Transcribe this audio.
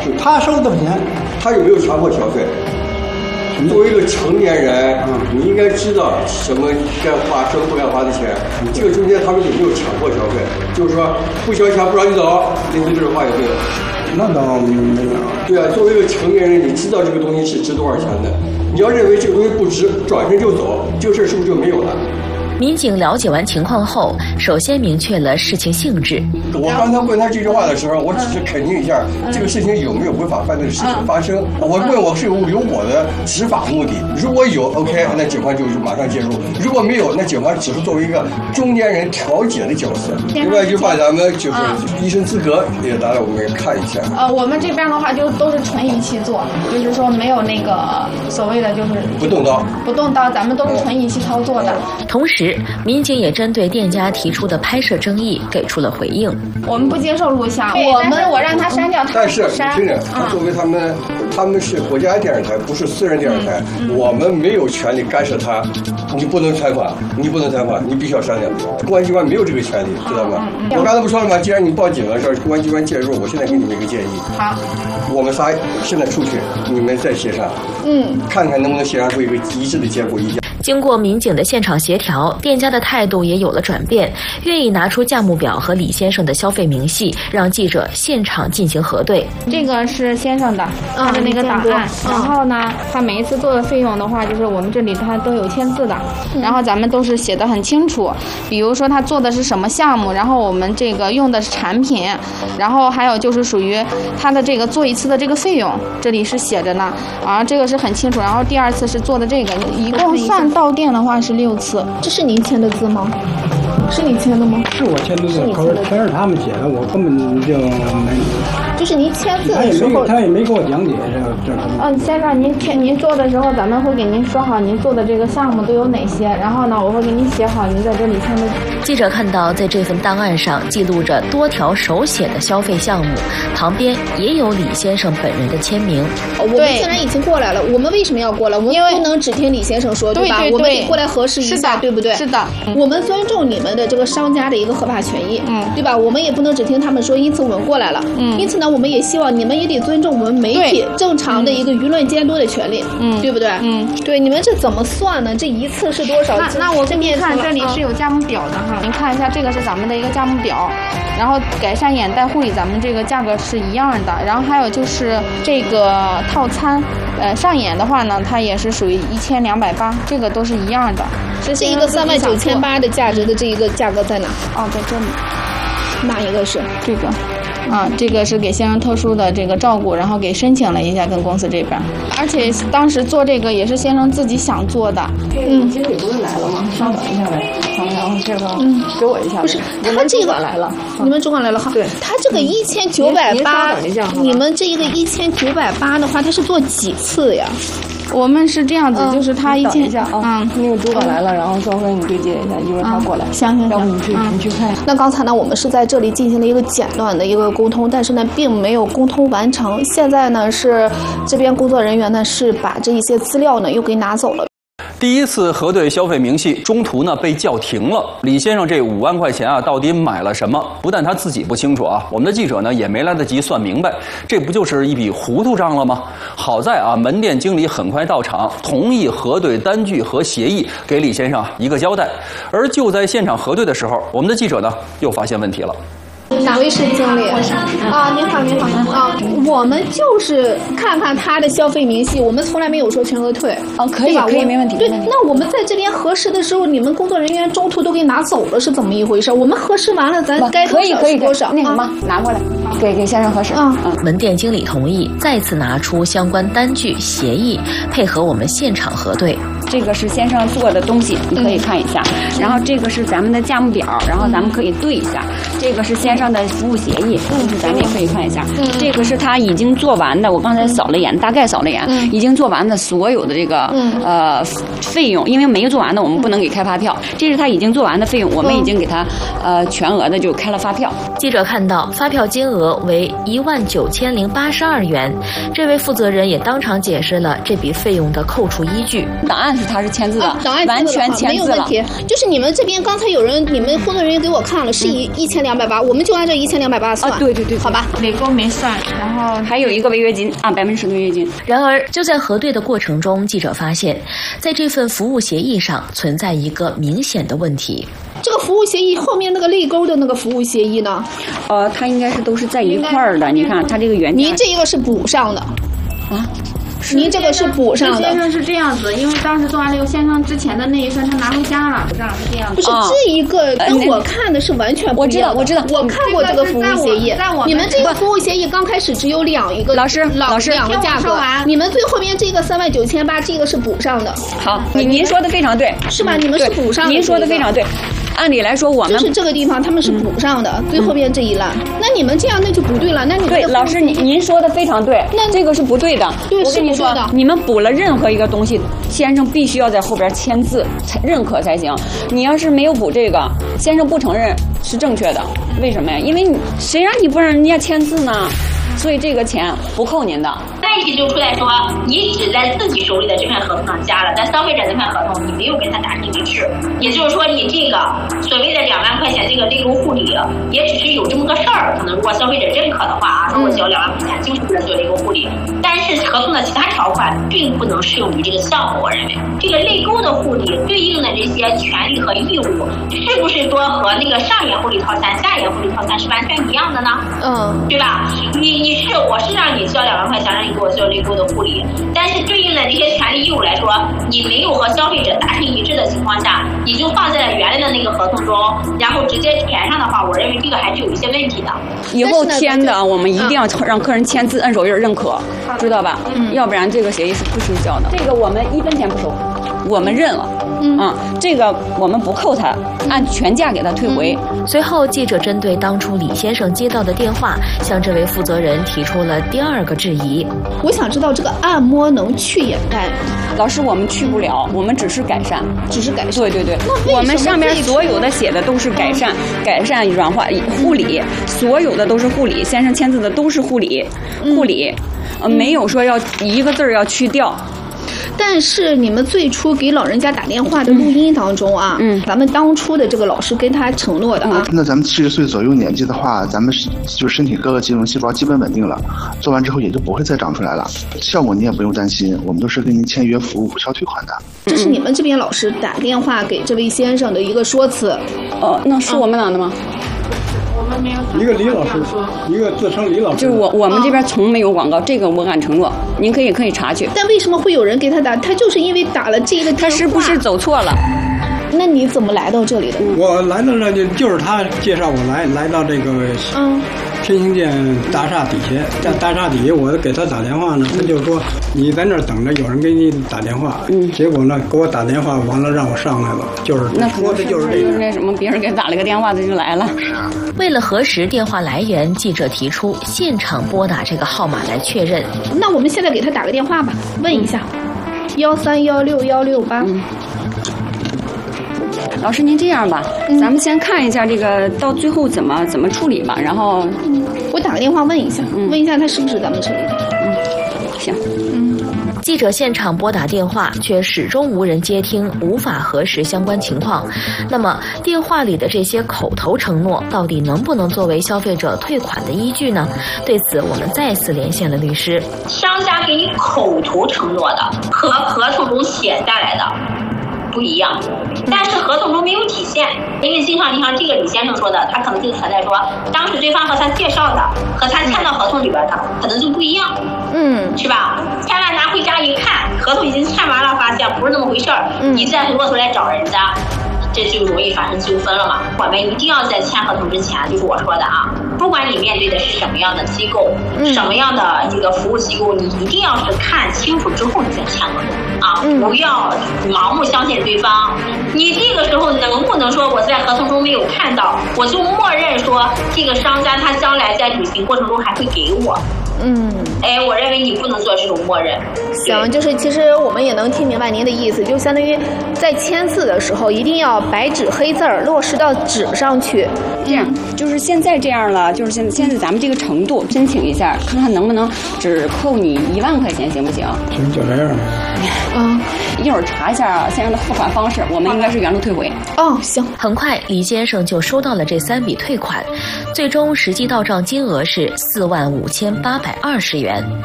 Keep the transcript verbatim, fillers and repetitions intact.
就他收多少钱， 他有没有强迫消费？作为一个成年人，嗯、你应该知道什么该花，什么不该花的钱。嗯、这个中间他们有没有强迫消费？就是说不交钱不让你走，类似这种话有没有？ 那倒没有。 对啊，作为一个成年人，你知道这个东西是值多少钱的，你要认为这个东西不值，转身就走，这个事是不是就没有了？ 民警了解完情况后，首先明确了事情性质。 我刚才问他这句话的时候，我只是肯定一下、嗯、这个事情有没有违法犯罪的事情发生。嗯、我问我是有有我的执法目的，如果有 OK， 那警方就马上介入；如果没有，那警方只是作为一个中间人调解的角色。另外就把咱们就是医生资格也拿来我们看一下。 呃，我们这边的话就都是纯仪器做，就是说没有那个所谓的就是不动刀， 不动刀，咱们都是纯仪器操作的。 同时。民警也针对店家提出的拍摄争议给出了回应。 我们不接受录像，我们我让他删掉， 但是你听着，作为他们，他们是国家电视台，不是私人电视台，嗯、我们没有权利干涉他。你不能采访，你不能采访，你必须要删掉。公安机关没有这个权利，知道吗？嗯、我刚才不说了吗？既然你报警了，是公安机关介入，我现在给你们一个建议。 好， 我们仨现在出去，你们再协商，嗯，看看能不能协商出一个一致的结果意见。 经过民警的现场协调，店家的态度也有了转变，愿意拿出价目表和李先生的消费明细，让记者现场进行核对。 这个是先生的，他的那个档案。嗯、然后呢，他每一次做的费用的话，就是我们这里他都有签字的，嗯、然后咱们都是写的很清楚。比如说他做的是什么项目，然后我们这个用的是产品，然后还有就是属于他的这个做一次的这个费用，这里是写着呢，啊，这个是很清楚。然后第二次是做的这个，一共算到店的话是六次。 这是您签的字吗？是你签的吗？ 是我签的字，可是全是他们写的，我根本就没。 就是您签字的时候， 他也没给我讲解这这。 嗯，先生，您签您做的时候，咱们会给您说好您做的这个项目都有哪些，然后呢，我会给您写好您在这里签的。 记者看到，在这份档案上记录着多条手写的消费项目，旁边也有李先生本人的签名。 我们既然已经过来了，我们为什么要过来？我们不能只听李先生说，对吧？ 对对对， 我们得过来核实一下，对不对？ 是的， 嗯、我们尊重你们的这个商家的一个合法权益，嗯，对吧？我们也不能只听他们说，因此我们过来了，嗯，因此呢，我们也希望你们也得尊重我们媒体正常的一个舆论监督的权利，嗯，对不对？嗯，对，你们这怎么算呢？这一次是多少？ 那那我这面看这里是有价目表的哈，您看一下，这个是咱们的一个价目表，然后改善眼袋护理咱们这个价格是一样的，然后还有就是这个套餐，呃，上眼的话呢，它也是属于一千两百八，这个都是一样的。 这一个三万九千八的价值的这一个价格在哪？ 哦，在这里。 哪一个是这个？啊，这个是给先生特殊的这个照顾，然后给申请了一下跟公司这边，而且当时做这个也是先生自己想做的。 嗯，经理不是来了吗？稍等一下呗，然后这个嗯，给我一下。 不是，他这个来了，你们主管来了哈。 对， 他这个一千九百八，你们这个一千九百八的话，他是做几次呀？ 我们是这样子，嗯、就是他一千， 一下啊，嗯，那个主管来了，然后稍微你对接一下，一会儿他过来。 行行行， 要不你去、嗯、你去看。 那刚才呢，我们是在这里进行了一个简短的一个沟通，但是呢，并没有沟通完成。现在呢，是这边工作人员呢是把这一些资料呢又给拿走了。 第一次核对消费明细，中途呢被叫停了。李先生这五万块钱啊，到底买了什么？不但他自己不清楚啊，我们的记者呢也没来得及算明白，这不就是一笔糊涂账了吗？好在啊，门店经理很快到场，同意核对单据和协议，给李先生一个交代。而就在现场核对的时候，我们的记者呢又发现问题了。 哪位是经理？啊，您好，您好啊！我们就是看看他的消费明细，我们从来没有说全额退。 哦，可以，可以，没问题。 对，那我们在这边核实的时候，你们工作人员中途都给拿走了，是怎么一回事？我们核实完了，咱该多少是多少。 那什么，拿过来，给给先生核实。 啊， 门店经理同意，再次拿出相关单据协议，配合我们现场核对。 这个是先生做的东西，你可以看一下。然后这个是咱们的价目表，然后咱们可以对一下。这个是先生的服务协议，就是咱们也可以看一下。这个是他已经做完的，我刚才扫了眼，大概扫了眼，已经做完的所有的这个呃费用，因为没做完的我们不能给开发票。这是他已经做完的费用，我们已经给他呃全额的就开了发票。 记者看到发票金额额为一万九千零八十二元。这位负责人也当场解释了这笔费用的扣除依据。 档案是他是签字的， 啊、档案完全签字了， 没有问题。就是你们这边刚才有人，你们工作人员给我看了，是一一千两百八，我们就按照一千两百八算。 啊，对对对， 好吧， 累钩没算，然后还有一个违约金啊，百分之十的违约金。 然而，就在核对的过程中，记者发现，在这份服务协议上存在一个明显的问题。 这个服务协议后面那个泪沟的那个服务协议呢？ 呃，它应该是都是在一块儿的。你看，它这个原价， 您这个是补上的啊。 您这个是补上的。 先生是这样子，因为当时做完刘先生之前的那一份，他拿回家了，补上是这样子。 不是、哦、这一个跟我看的是完全不一样的。 我知道，我知道， 我看过这个服务协议。你们这个服务协议刚开始只有两一个， 老师，老师两个价格。你们最后面这个三万九千八，这个是补上的。 好，您您说的非常对， 是吧？你们是补上的。 您说的非常对。按理来说，我们就是这个地方他们是补上的，嗯、最后边这一栏。嗯、那你们这样那就不对了。那你对老师，您您说的非常对。那这个是不对的。 对， 我跟你说，你们补了任何一个东西，先生必须要在后边签字才认可才行。你要是没有补这个，先生不承认是正确的。为什么呀？因为你谁让你不让人家签字呢？所以这个钱不扣您的。 问题就出来说，你只在自己手里的这份合同上加了，但消费者这份合同你没有跟他达成一致，也就是说，你这个所谓的两万块钱这个泪沟护理，也只是有这么个事儿。可能如果消费者认可的话啊，说我交两万块钱就是为了做泪沟护理，但是合同的其他条款并不能适用于这个项目。我认为，这个泪沟的护理对应的这些权利和义务，是不是说和那个上眼护理套餐、下眼护理套餐是完全一样的呢？ 嗯， 对吧？你你是我是让你交两万块钱，让你给我做泪沟的护理，但是对应的这些权利义务来说，你没有和消费者达成一致的情况下，你就放在了原来的那个合同中，然后直接填上的话，我认为这个还是有一些问题的。 以后签的我们一定要让客人签字、摁手印认可，知道吧？嗯，要不然这个协议是不生效的。这个我们一分钱不收，我们认了。嗯，啊，这个我们不扣他，按全价给他退回。 嗯、随后，记者针对当初李先生接到的电话，向这位负责人提出了第二个质疑。 我想知道这个按摩能去眼袋吗？ 老师，我们去不了，我们只是改善， 只是改善。 对对对，我们上面所有的写的都是改善、改善、软化、护理，所有的都是护理。先生签字的都是护理，护理，呃，没有说要一个字儿要去掉。 但是你们最初给老人家打电话的录音当中啊，嗯，咱们当初的这个老师跟他承诺的啊， 那咱们七十岁左右年纪的话，咱们是就身体各个肌肉细胞基本稳定了，做完之后也就不会再长出来了，效果你也不用担心，我们都是跟您签约服务无效退款的。 这是你们这边老师打电话给这位先生的一个说辞。 哦，那是我们俩的吗？ 一个李老师，一个自称李老师， 就是我我们这边从没有广告，这个我敢承诺，您可以可以查去。 但为什么会有人给他打？他就是因为打了这个电话。 他是不是走错了？ 那你怎么来到这里的？ 我来到这就就是他介绍我来来到这个嗯天兴建大厦底下，在大厦底下我给他打电话呢，他就说你在那儿等着，有人给你打电话。嗯，结果呢给我打电话完了让我上来了，就是那说的就是这个。 那什么，别人给打了个电话他就来了。 为了核实电话来源，记者提出现场拨打这个号码来确认。 那我们现在给他打个电话吧，问一下，幺三幺六幺六八。 老师，您这样吧，嗯、咱们先看一下这个到最后怎么怎么处理吧，然后、 嗯、我打个电话问一下，嗯、问一下他是不是咱们这里的。 嗯，行。 嗯，记者现场拨打电话，却始终无人接听，无法核实相关情况。那么，电话里的这些口头承诺，到底能不能作为消费者退款的依据呢？对此，我们再次连线了律师。 商家给你口头承诺的和合同中写下来的不一样，但是合同中没有体现，因为经常你像这个李先生说的，他可能就存在说，当时对方和他介绍的和他签到合同里边的可能就不一样，嗯，是吧？签完拿回家一看，合同已经签完了，发现不是那么回事儿，嗯，你再回过头来找人家，这就容易发生纠纷了嘛。我们一定要在签合同之前，就是我说的啊，不管你面对的是什么样的机构，嗯、什么样的这个服务机构，你一定要是看清楚之后你再签合同啊，嗯、不要盲目相信对方。你这个时候能不能说我在合同中没有看到，我就默认说这个商家他将来在履行过程中还会给我？ 嗯， 哎，我认为你不能做这种默认。 行，就是其实我们也能听明白您的意思，就相当于在签字的时候一定要白纸黑字儿落实到纸上去。 这样，就是现在这样了，就是现现在咱们这个程度，申请一下，看看能不能只扣你一万块钱，行不行？ 行，就这样吧。 嗯，一会儿查一下先生的付款方式，我们应该是原路退回。 哦，行。 很快，李先生就收到了这三笔退款，最终实际到账金额是四万五千八百二十元。